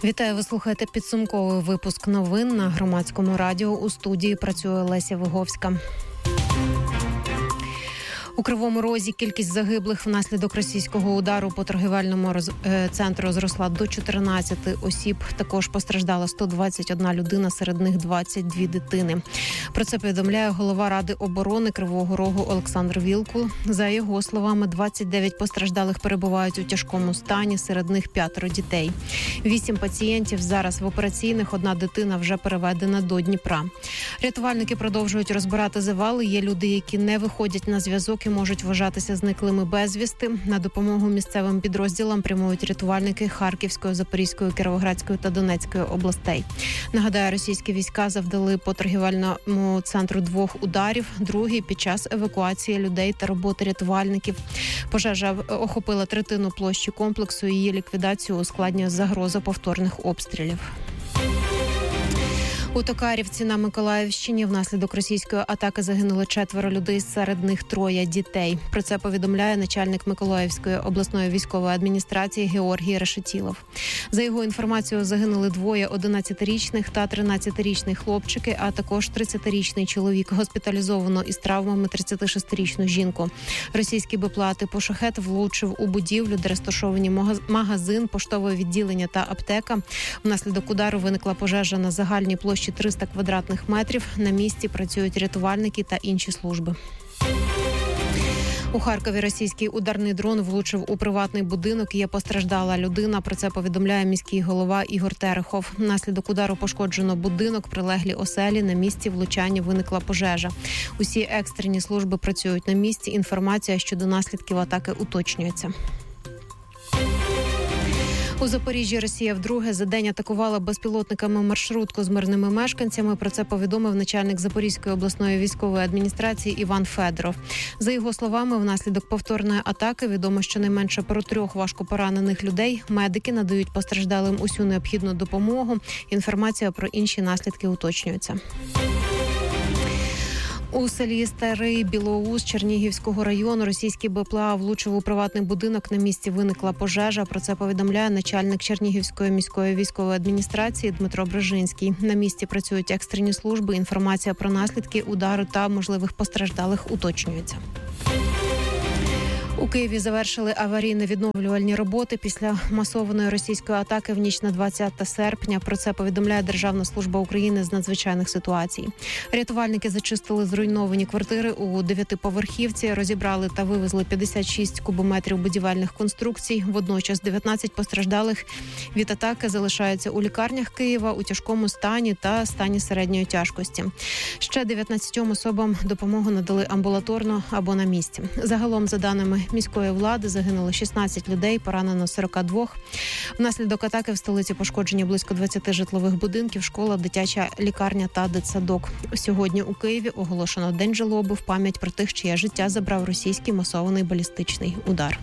Вітаю, ви слухаєте підсумковий випуск новин на Громадському радіо. У студії працює Леся Виговська. У Кривому Розі кількість загиблих внаслідок російського удару по торгівельному центру зросла до 14 осіб. Також постраждала 121 людина, серед них 22 дитини. Про це повідомляє голова Ради оборони Кривого Рогу Олександр Вілкул. За його словами, 29 постраждалих перебувають у тяжкому стані, серед них 5 дітей. 8 пацієнтів зараз в операційних, 1 дитина вже переведена до Дніпра. Рятувальники продовжують розбирати завали. Є люди, які не виходять на зв'язок і можуть вважатися зниклими безвісти. На допомогу місцевим підрозділам прямують рятувальники Харківської, Запорізької, Кіровоградської та Донецької областей. Нагадаю, російські війська завдали по торгівельному центру 2 ударів, другий під час евакуації людей та роботи рятувальників. Пожежа охопила третину площі комплексу, її ліквідацію ускладнює загроза повторних обстрілів. У Токарівці на Миколаївщині внаслідок російської атаки загинули 4 людей, серед них 3 дітей. Про це повідомляє начальник Миколаївської обласної військової адміністрації Георгій Решетілов. За його інформацією, загинули 2 11-річних та 13-річних хлопчики, а також 30-річний чоловік. Госпіталізовано із травмами 36-річну жінку. Російський БПЛА типу «Шахет» влучив у будівлю, де розташовані магазин, поштове відділення та аптека. Внаслідок удару виникла пожежа на загальній площі 300 квадратних метрів. На місці працюють рятувальники та інші служби. У Харкові російський ударний дрон влучив у приватний будинок. Є постраждала людина. Про це повідомляє міський голова Ігор Терехов. Внаслідок удару пошкоджено будинок, прилеглі оселі. На місці влучання виникла пожежа. Усі екстрені служби працюють на місці. Інформація щодо наслідків атаки уточнюється. У Запоріжжі Росія вдруге за день атакувала безпілотниками маршрутку з мирними мешканцями. Про це повідомив начальник Запорізької обласної військової адміністрації Іван Федоров. За його словами, внаслідок повторної атаки відомо щонайменше про 3 важкопоранених людей. Медики надають постраждалим усю необхідну допомогу. Інформація про інші наслідки уточнюється. У селі Старий Білоус Чернігівського району російський БПЛА влучив у приватний будинок. На місці виникла пожежа. Про це повідомляє начальник Чернігівської міської військової адміністрації Дмитро Брижинський. На місці працюють екстрені служби. Інформація про наслідки удару та можливих постраждалих уточнюється. У Києві завершили аварійно-відновлювальні роботи після масованої російської атаки в ніч на 20 серпня. Про це повідомляє Державна служба України з надзвичайних ситуацій. Рятувальники зачистили зруйновані квартири у 9-поверхівці, розібрали та вивезли 56 кубометрів будівельних конструкцій. Водночас 19 постраждалих від атаки залишаються у лікарнях Києва у тяжкому стані та стані середньої тяжкості. Ще 19 особам допомогу надали амбулаторно або на місці. Загалом, за даними міської влади, загинуло 16 людей, поранено 42. Внаслідок атаки в столиці пошкоджені близько 20 житлових будинків, школа, дитяча лікарня та дитсадок. Сьогодні у Києві оголошено День жалоби в пам'ять про тих, чиє життя забрав російський масований балістичний удар.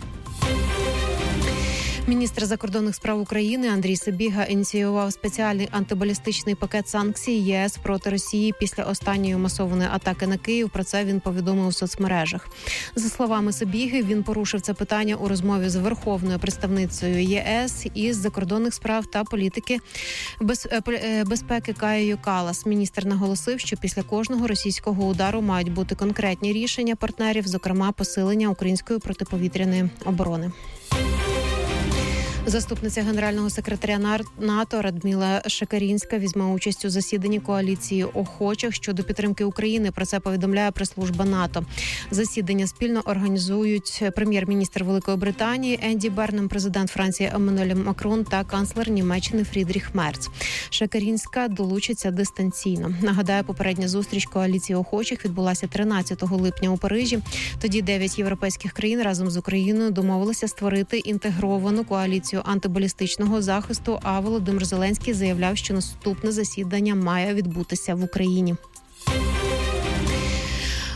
Міністр закордонних справ України Андрій Сибіга ініціював спеціальний антибалістичний пакет санкцій ЄС проти Росії після останньої масованої атаки на Київ. Про це він повідомив у соцмережах. За словами Сибіги, він порушив це питання у розмові з верховною представницею ЄС із закордонних справ та політики безпеки Каєю Каллас. Міністр наголосив, що після кожного російського удару мають бути конкретні рішення партнерів, зокрема посилення української протиповітряної оборони. Заступниця генерального секретаря НАТО Радмила Шекерінська візьме участь у засіданні коаліції охочих щодо підтримки України. Про це повідомляє прес-служба НАТО. Засідання спільно організують прем'єр-міністр Великої Британії Енді Бернем, президент Франції Еммануель Макрон та канцлер Німеччини Фрідріх Мерц. Шекерінська долучиться дистанційно. Нагадаю, попередня зустріч коаліції охочих відбулася 13 липня у Парижі. Тоді 9 європейських країн разом з Україною домовилися створити інтегровану коаліцію антибалістичного захисту, а Володимир Зеленський заявляв, що наступне засідання має відбутися в Україні.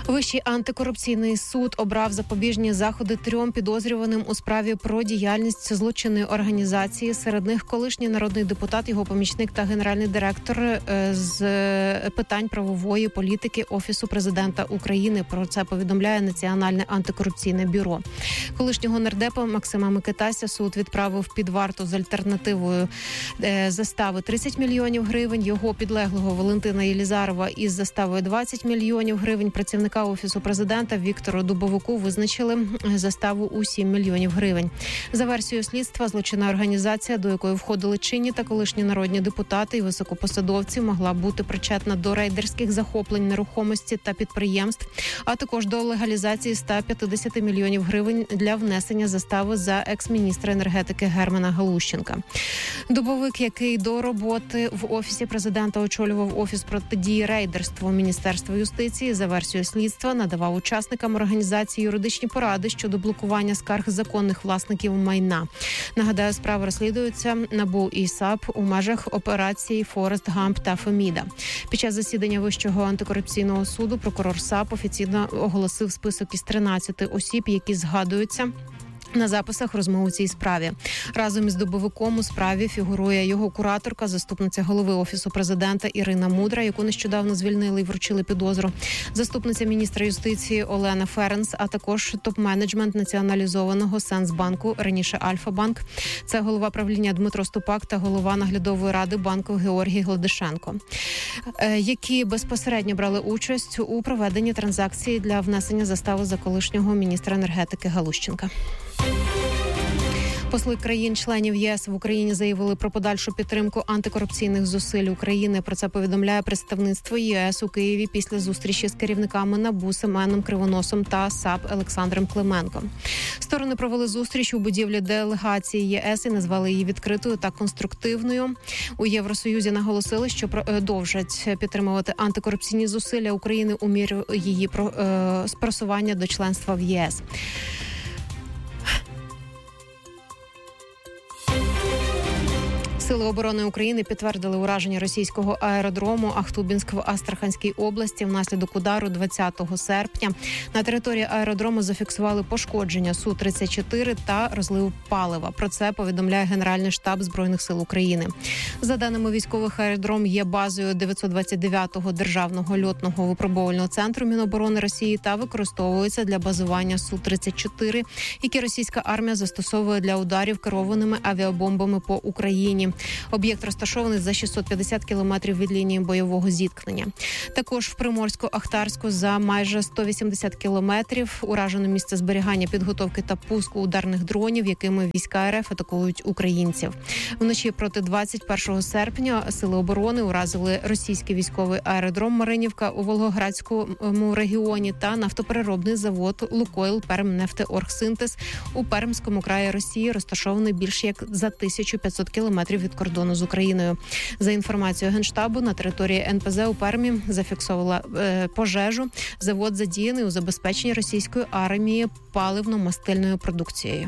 Вищий антикорупційний суд обрав запобіжні заходи 3 підозрюваним у справі про діяльність злочинної організації. Серед них колишній народний депутат, його помічник та генеральний директор з питань правової політики Офісу президента України. Про це повідомляє Національне антикорупційне бюро. Колишнього нардепа Максима Микитася суд відправив під варту з альтернативою застави 30 мільйонів гривень. Його підлеглого Валентина Єлізарова із заставою 20 мільйонів гривень. Працівника Офісу президента Віктору Дубовику визначили заставу у 7 мільйонів гривень. За версією слідства, злочинна організація, до якої входили чинні та колишні народні депутати і високопосадовці, могла бути причетна до рейдерських захоплень нерухомості та підприємств, а також до легалізації 150 мільйонів гривень для внесення застави за екс-міністра енергетики Германа Галущенка. Дубовик, який до роботи в Офісі президента очолював Офіс протидії рейдерству Міністерства юстиції, за версією слідства надавав учасникам організації юридичні поради щодо блокування скарг законних власників майна. Нагадаю, справа розслідується НАБУ і САП у межах операції «Форест Гамп» та «Феміда». Під час засідання Вищого антикорупційного суду прокурор САП офіційно оголосив список із 13 осіб, які згадуються на записах розмов у цій справі. Разом із Дубовиком у справі фігурує його кураторка, заступниця голови Офісу президента Ірина Мудра, яку нещодавно звільнили і вручили підозру, заступниця міністра юстиції Олена Ференс, а також топ-менеджмент націоналізованого Сенсбанку, раніше Альфа-банк. Це голова правління Дмитро Ступак та голова наглядової ради банку Георгій Гладишенко, які безпосередньо брали участь у проведенні транзакції для внесення застави за колишнього міністра енергетики Галущенка. Посли країн-членів ЄС в Україні заявили про подальшу підтримку антикорупційних зусиль України. Про це повідомляє представництво ЄС у Києві після зустрічі з керівниками НАБУ Семеном Кривоносом та САП Олександром Клименком. Сторони провели зустріч у будівлі делегації ЄС і назвали її відкритою та конструктивною. У Євросоюзі наголосили, що продовжать підтримувати антикорупційні зусилля України у мірі її просування до членства в ЄС. Сили оборони України підтвердили ураження російського аеродрому Ахтубінськ в Астраханській області внаслідок удару 20 серпня. На території аеродрому зафіксували пошкодження Су-34 та розлив палива. Про це повідомляє Генеральний штаб Збройних сил України. За даними військових, аеродром є базою 929-го державного льотного випробувального центру Міноборони Росії та використовується для базування Су-34, які російська армія застосовує для ударів керованими авіабомбами по Україні. Об'єкт розташований за 650 кілометрів від лінії бойового зіткнення. Також в Приморську-Ахтарську за майже 180 кілометрів уражено місце зберігання, підготовки та пуску ударних дронів, якими війська РФ атакують українців. Вночі проти 21 серпня сили оборони уразили російський військовий аеродром Маринівка у Волгоградському регіоні та нафтопереробний завод «Лукойл Пермнефтеоргсинтез» у Пермському краї Росії, розташований більш як за 1500 кілометрів від кордону з Україною. За інформацією Генштабу, на території НПЗ у Пермі зафіксувала пожежу. Завод задіяний у забезпеченні російської армії паливно-мастильною продукцією.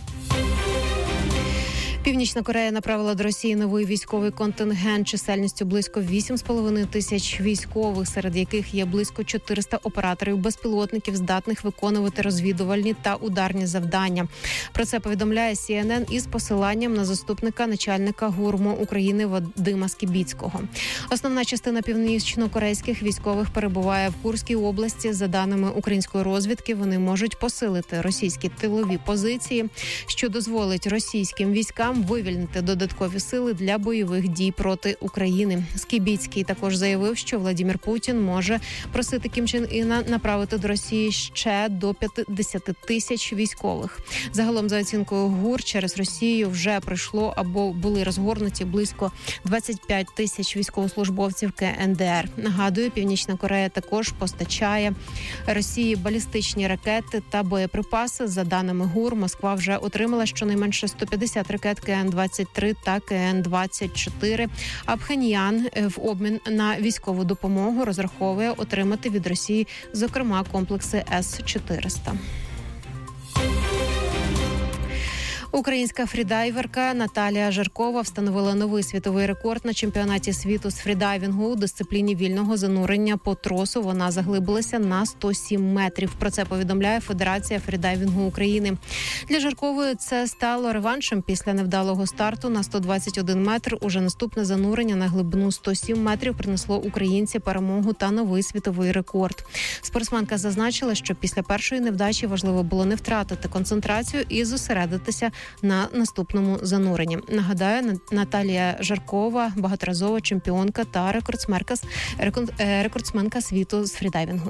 Північна Корея направила до Росії новий військовий контингент чисельністю близько 8,5 тисяч військових, серед яких є близько 400 операторів безпілотників, здатних виконувати розвідувальні та ударні завдання. Про це повідомляє CNN із посиланням на заступника начальника ГУРМу України Вадима Скібіцького. Основна частина північно-корейських військових перебуває в Курській області. За даними української розвідки, вони можуть посилити російські тилові позиції, що дозволить російським військам вивільнити додаткові сили для бойових дій проти України. Скібіцький також заявив, що Владимир Путін може просити Кім Чен Іна направити до Росії ще до 50 тисяч військових. Загалом, за оцінкою ГУР, через Росію вже прийшло або були розгорнуті близько 25 тисяч військовослужбовців КНДР. Нагадую, Північна Корея також постачає Росії балістичні ракети та боєприпаси. За даними ГУР, Москва вже отримала щонайменше 150 ракет КН-23 та КН-24, а Пхеньян в обмін на військову допомогу розраховує отримати від Росії, зокрема, комплекси С-400. Українська фрідайверка Наталія Жаркова встановила новий світовий рекорд на чемпіонаті світу з фрідайвінгу у дисципліні вільного занурення по тросу. Вона заглибилася на 107 метрів. Про це повідомляє Федерація фрідайвінгу України. Для Жаркової це стало реваншем після невдалого старту на 121 метр. Уже наступне занурення на глибину 107 метрів принесло українці перемогу та новий світовий рекорд. Спортсменка зазначила, що після першої невдачі важливо було не втратити концентрацію і зосередитися на наступному зануренні. Нагадаю, Наталія Жаркова – багаторазова чемпіонка та рекордсменка світу з фрідайвінгу.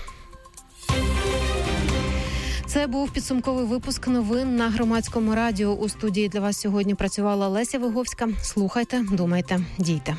Це був підсумковий випуск новин на Громадському радіо. У студії для вас сьогодні працювала Леся Виговська. Слухайте, думайте, дійте.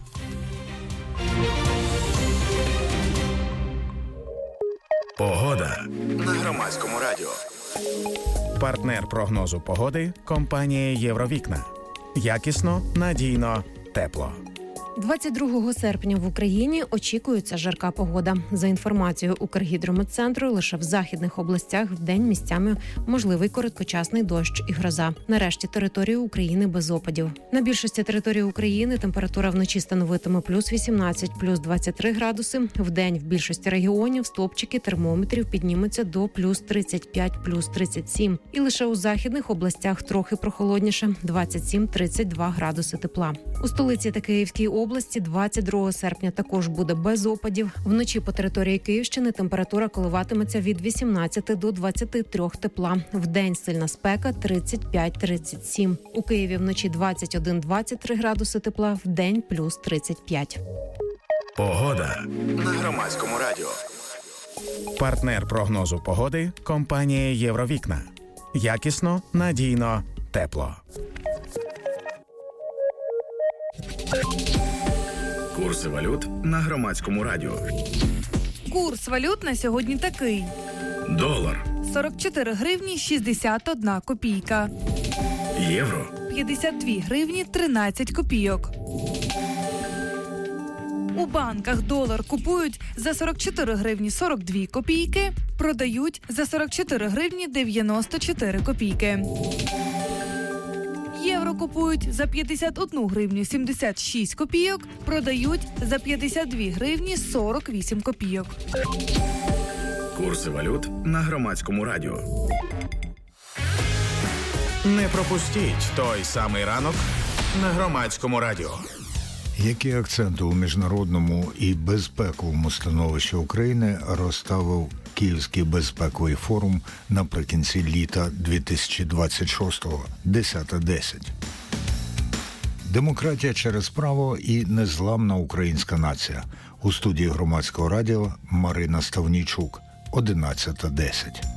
Погода на Громадському радіо. Партнер прогнозу погоди – компанія «Євровікна». Якісно, надійно, тепло. 22 серпня в Україні очікується жарка погода. За інформацією Укргідрометцентру, лише в західних областях вдень місцями можливий короткочасний дощ і гроза. На решті території України без опадів. На більшості території України температура вночі становитиме плюс 18, плюс 23 градуси. Вдень в більшості регіонів стовпчики термометрів піднімуться до плюс 35, плюс 37. І лише у західних областях трохи прохолодніше – 27-32 градуси тепла. У столиці та Київській області 22 серпня також буде без опадів. Вночі по території Київщини температура коливатиметься від 18 до 23 тепла. Вдень сильна спека 35-37. У Києві вночі 21-23 градуси тепла, вдень плюс 35. Погода на Громадському радіо. Партнер прогнозу погоди – компанія «Євровікна». Якісно, надійно, тепло. Курси валют на Громадському радіо. Курс валют на сьогодні такий. Долар. 44 гривні 61 копійка. Євро. 52 гривні 13 копійок. У банках долар купують за 44 гривні 42 копійки, продають за 44 гривні 94 копійки. Євро купують за 51 гривню 76 копійок, продають за 52 гривні 48 копійок. Курси валют на Громадському радіо. Не пропустіть той самий ранок на Громадському радіо. Які акценти у міжнародному і безпековому становищі України розставив Київський безпековий форум наприкінці літа 2026-го, 10.10. Демократія через право і незламна українська нація. У студії Громадського радіо Марина Ставнійчук, 11.10.